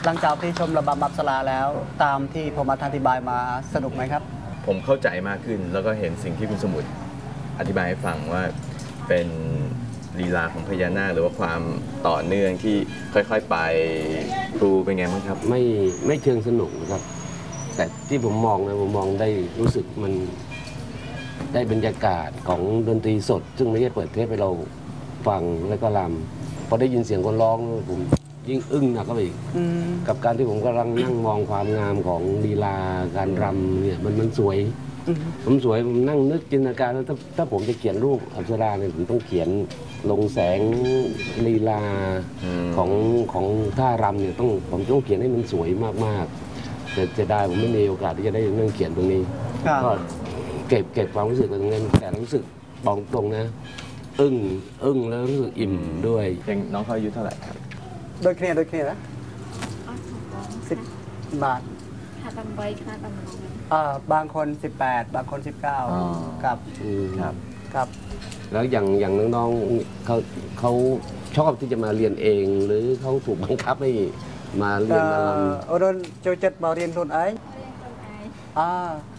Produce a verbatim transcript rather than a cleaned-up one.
หลังจากที่ชมระบำอัปสราแล้วตามที่ผมอธิบายมาสนุกไหมครับผมเข้าใจมากขึ้นแล้วก็เห็นสิ่งที่คุณสมุทรอธิบายให้ฟังว่าเป็นลีลาของพญานาคหรือว่าความต่อเนื่องที่ค่อยๆไปครูเป็นไงบ้างครับไม่ไม่เชิงสนุกนะครับแต่ที่ผมมองนะผมมองได้รู้สึกมันได้บรรยากาศของดนตรีสดซึ่งไม่ใช่เปิดเทปให้เราฟังแล้วก็รำพอได้ยินเสียงคนร้องผมยิ่งอึ้งหนักเข้าไปอีกกับการที่ผมกำลังนั่งมองความงามของลีลาการรำเนี่ยมันมันสวยผมสวยผมนั่งนึกจินตนาการแล้วถ้าถ้าผมจะเขียนรูปอัปสราเนี่ยผมต้องเขียนลงแสงลีลาของของท่ารำเนี่ยต้องผมต้องเขียนให้มันสวยมากๆแต่จะได้ผมไม่มีโอกาสที่จะได้นั่งเขียนตรงนี้ก็เก็บเก็บความรู้สึกตรงนี้แต่รู้สึกบอกตรงนะอึ้งอึ้งแล้วรู้สึกอิ่มด้วยยังน้องเขาอายุเท่าไหร่ครับโดยเคลียร์โดยเคลียร์นะสิบบาทค่าตำใบค่าตำนองบางคนสิบแปดบางคนสิบเก้าครับครับครับแล้วอย่างอย่างน้องๆเขาเขาชอบที่จะมาเรียนเองหรือเขาถูกบังคับให้มาเรียนมาลำโอโดนโจจัดมาเรียนรุ่นไอ้อ่า